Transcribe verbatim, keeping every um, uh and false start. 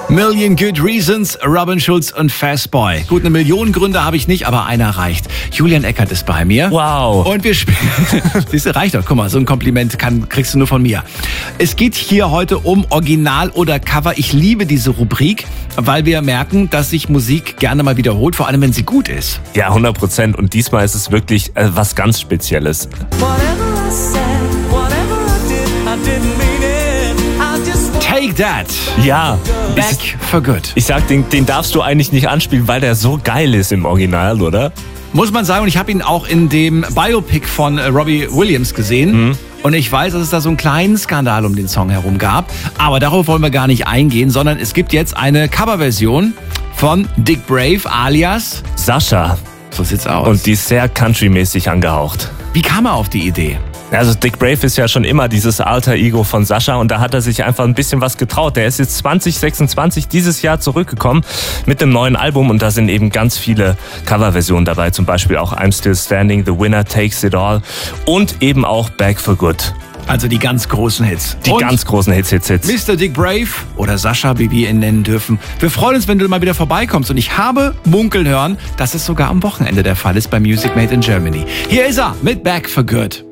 Million Good Reasons, Robin Schulz und Fastboy. Gut, eine Million Gründe habe ich nicht, aber einer reicht. Julian Eckert ist bei mir. Wow. Und wir spielen... Siehst du, reicht doch. Guck mal, so ein Kompliment kann, kriegst du nur von mir. Es geht hier heute um Original oder Cover. Ich liebe diese Rubrik, weil wir merken, dass sich Musik gerne mal wiederholt, vor allem wenn sie gut ist. Ja, hundert Prozent. Und diesmal ist es wirklich äh, was ganz Spezielles. Take That. Ja. Back for Good. Ich sag, den, den darfst du eigentlich nicht anspielen, weil der so geil ist im Original, oder? Muss man sagen, und ich habe ihn auch in dem Biopic von äh, Robbie Williams gesehen. Mhm. Und ich weiß, dass es da so einen kleinen Skandal um den Song herum gab. Aber darauf wollen wir gar nicht eingehen, sondern es gibt jetzt eine Coverversion von Dick Brave alias Sascha. So sieht's aus. Und die ist sehr countrymäßig angehaucht. Wie kam er auf die Idee? Also Dick Brave ist ja schon immer dieses alter Ego von Sascha und da hat er sich einfach ein bisschen was getraut. Der ist jetzt zwanzig sechsundzwanzig dieses Jahr zurückgekommen mit dem neuen Album und da sind eben ganz viele Coverversionen dabei. Zum Beispiel auch I'm Still Standing, The Winner Takes It All und eben auch Back for Good. Also die ganz großen Hits. Die und ganz großen Hits, Hits, Hits. Mister Dick Brave oder Sascha, wie wir ihn nennen dürfen. Wir freuen uns, wenn du mal wieder vorbeikommst. Und ich habe munkeln hören, dass es sogar am Wochenende der Fall ist bei Music Made in Germany. Hier ist er mit Back for Good.